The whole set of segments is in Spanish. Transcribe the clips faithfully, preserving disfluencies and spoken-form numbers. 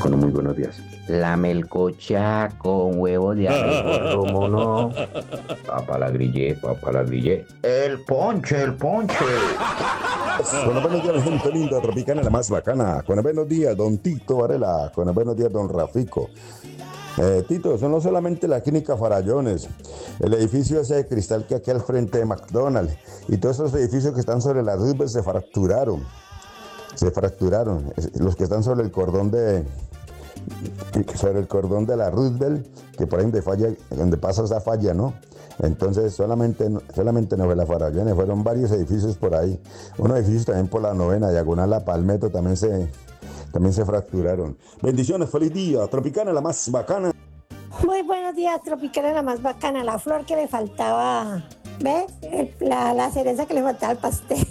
con un muy buenos días. La melcocha con huevo de arroz, ¿cómo no? Papá la grillé, papá la grillé. El ponche, el ponche. Con los buenos días, mi gente linda, Tropicana, la más bacana. Con los buenos días, don Tito Varela. Con los buenos días, don Rafico. Eh, Tito, eso no solamente la clínica Farallones, el edificio ese de cristal que aquí al frente de McDonald's y todos esos edificios que están sobre la Roosevelt se fracturaron. Se fracturaron. Los que están sobre el cordón de sobre el cordón de la Roosevelt, que por ahí donde falla, donde pasa esa falla, ¿no? Entonces solamente, solamente no fue la Farallones, fueron varios edificios por ahí. Unos edificios también por la novena, diagonal La Palmetto, también se, también se fracturaron. Bendiciones, feliz día, Tropicana, la más bacana. Muy buenos días, Tropicana, la más bacana, la flor que le faltaba, ¿ves? La, la cereza que le faltaba al pastel.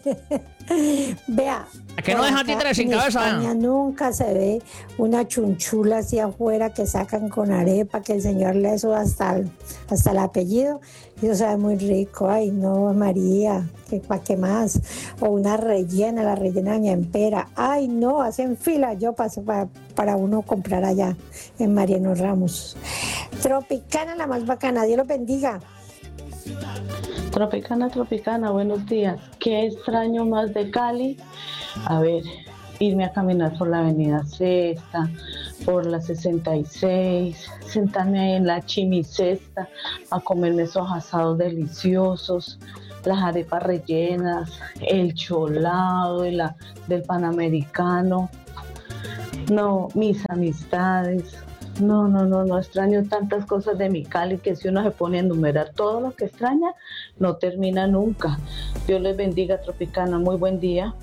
Vea. Que no deja títeres sin cabeza. En España nunca se ve una chunchula así afuera que sacan con arepa, que el señor le suba hasta el, hasta el apellido. Y eso sabe muy rico. Ay, no, María, ¿para qué más? O una rellena, la rellena Doña Empera. Ay, no, hacen fila. Yo paso para, para uno comprar allá en Mariano Ramos. Tropicana, la más bacana. Dios los bendiga. Tropicana, Tropicana, buenos días. ¿Qué extraño más de Cali? A ver, irme a caminar por la avenida Sexta, por la sesenta y seis, sentarme ahí en la chimisesta a comerme esos asados deliciosos, las arepas rellenas, el cholado de la, del Panamericano. No, mis amistades. No, no, no, no extraño tantas cosas de mi Cali que si uno se pone a enumerar todo lo que extraña, no termina nunca. Dios les bendiga, Tropicana, muy buen día.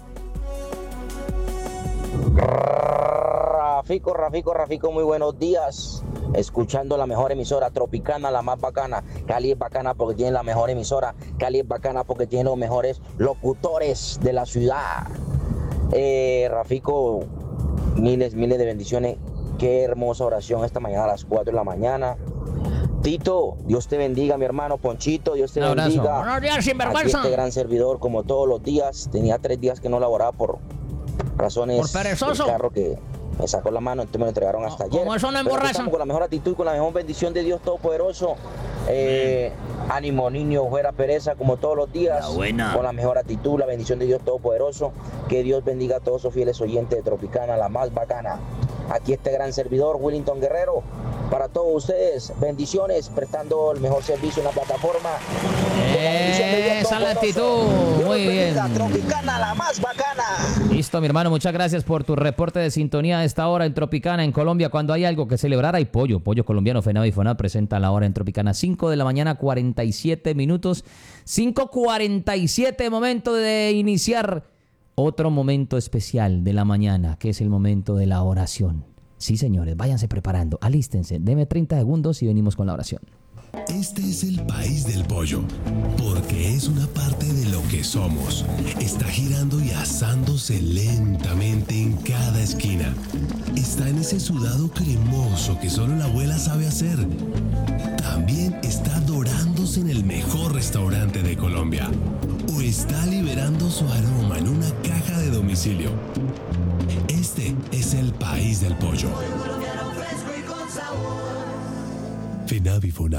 Rafico, Rafico, Rafico, muy buenos días. Escuchando la mejor emisora, Tropicana, la más bacana. Cali es bacana porque tiene la mejor emisora. Cali es bacana porque tiene los mejores locutores de la ciudad. Eh, Rafico, miles, miles de bendiciones. Qué hermosa oración esta mañana a las cuatro de la mañana. Tito, Dios te bendiga, mi hermano. Ponchito, Dios te bendiga. Buenos días, Aquí sinvergüenza. este gran servidor, como todos los días. Tenía tres días que no laboraba por razones Por perezoso. del carro que me sacó la mano, entonces me lo entregaron hasta ayer. Como eso no Pero aquí emborracha. estamos con la mejor actitud y con la mejor bendición de Dios Todopoderoso. Eh, ánimo, niño, fuera pereza, como todos los días. La buena. Con la mejor actitud, la bendición de Dios Todopoderoso. Que Dios bendiga a todos sus fieles oyentes de Tropicana, la más bacana. Aquí este gran servidor, Willington Guerrero, para todos ustedes, bendiciones, prestando el mejor servicio en la plataforma. Esa es la actitud, muy bien. Tropicana, la más bacana. Listo, mi hermano, muchas gracias por tu reporte de sintonía a esta hora en Tropicana, en Colombia. Cuando hay algo que celebrar, hay pollo. Pollo colombiano, FENAV y FONAV presenta la hora en Tropicana. cinco de la mañana, cuarenta y siete minutos. cinco cuarenta y siete, momento de iniciar otro momento especial de la mañana, que es el momento de la oración. Sí, señores, váyanse preparando, alístense, deme treinta segundos y venimos con la oración. Este es el país del pollo, porque es una parte de lo que somos. Está girando y asándose lentamente en cada esquina. Está en ese sudado cremoso que solo la abuela sabe hacer. También está dorándose en el mejor restaurante de Colombia. O está liberando su aroma en una caja de domicilio. Este es el país del pollo. FENAV y FONAV.